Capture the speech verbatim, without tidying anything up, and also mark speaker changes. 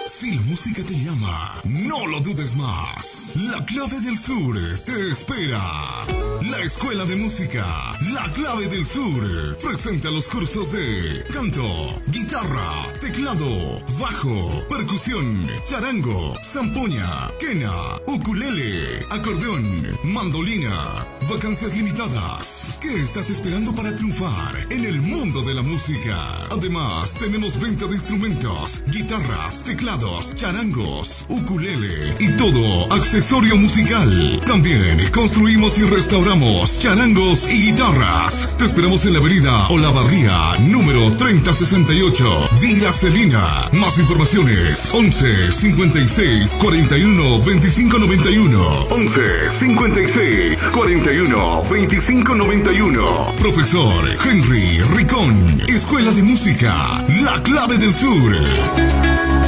Speaker 1: Si la música te llama, no lo dudes más. La Clave del Sur te espera. La Escuela de Música La Clave del Sur presenta los cursos de canto, guitarra, teclado, bajo, percusión, charango, zampoña, quena, ukulele, acordeón, mandolina. Vacancias limitadas. ¿Qué estás esperando para triunfar en el mundo de la música? Además, tenemos venta de instrumentos, guitarras, teclados, charangos, ukulele y todo accesorio musical. También construimos y restauramos charangos y guitarras. Te esperamos en la avenida Olavarría, número treinta sesenta y ocho, Villa Celina. Más informaciones: once, cincuenta y seis, cuarenta y uno, veinticinco noventa y uno. once, cincuenta y seis, cuarenta y uno, veinticinco noventa y uno. Profesor Henry Ricón. Escuela de Música La Clave del Sur.